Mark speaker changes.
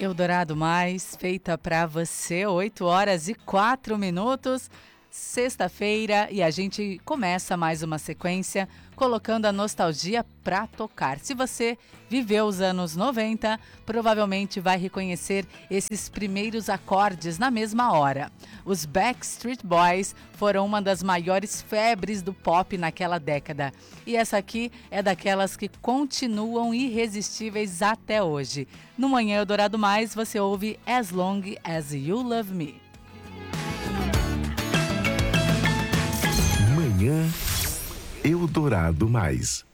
Speaker 1: Eldorado Mais, feita para você, 8h04, sexta-feira, e a gente começa mais uma sequência colocando a nostalgia pra tocar. Se você viveu os anos 90, provavelmente vai reconhecer esses primeiros acordes na mesma hora. Os Backstreet Boys foram uma das maiores febres do pop naquela década. E essa aqui é daquelas que continuam irresistíveis até hoje. No Manhã Eldorado Mais, você ouve As Long As You Love Me.
Speaker 2: Manhã Eldorado Mais.